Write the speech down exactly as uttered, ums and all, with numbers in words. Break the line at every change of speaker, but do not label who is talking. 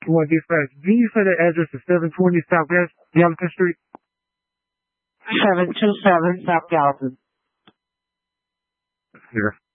one dispatch. Can you say the address is seven twenty Southwest Gallatin Street?
seven two seven South Gallatin.
Here.